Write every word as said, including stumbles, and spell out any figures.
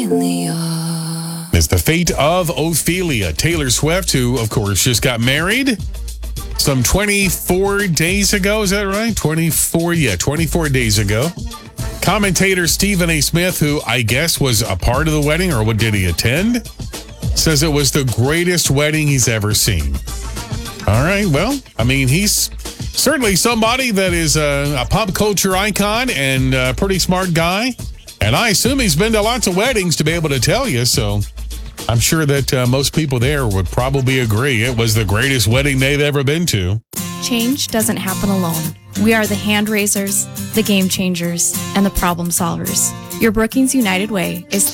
In the yard. It's the fate of Ophelia. Taylor Swift, who, of course, just got married some twenty-four days ago. Is that right? twenty-four, yeah, twenty-four days ago. Commentator Stephen A. Smith, who I guess was a part of the wedding, or what did he attend, says it was the greatest wedding he's ever seen. All right, well, I mean, he's certainly somebody that is a, a pop culture icon and a pretty smart guy. And I assume he's been to lots of weddings to be able to tell you, so I'm sure that uh, most people there would probably agree it was the greatest wedding they've ever been to. Change doesn't happen alone. We are the hand raisers, the game changers, and the problem solvers. Your Brookings United Way is